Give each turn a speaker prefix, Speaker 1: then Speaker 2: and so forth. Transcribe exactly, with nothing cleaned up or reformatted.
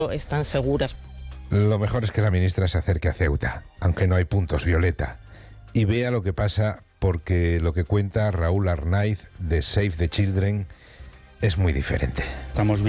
Speaker 1: están seguras.
Speaker 2: Lo mejor es que la ministra se acerque a Ceuta, aunque no hay puntos violeta, y vea lo que pasa, porque lo que cuenta Raúl Arnaiz de Save the Children es muy diferente.
Speaker 3: Estamos